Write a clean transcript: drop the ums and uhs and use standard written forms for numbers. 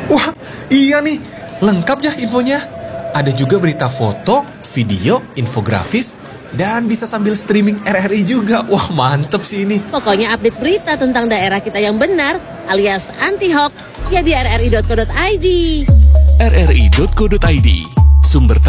Wah, iya nih, lengkap ya infonya. Ada juga berita foto, video, infografis, dan bisa sambil streaming RRI juga. Wah, mantep sih ini. Pokoknya update berita tentang daerah kita yang benar, alias anti-hoax, ya di rri.co.id. rri.co.id, sumber